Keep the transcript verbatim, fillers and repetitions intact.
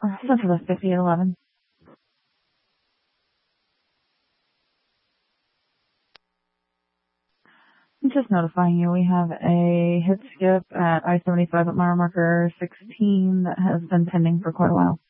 Central fifty at eleven. I'm just notifying you we have a hit skip at I seventy-five at mile marker sixteen that has been pending for quite a while.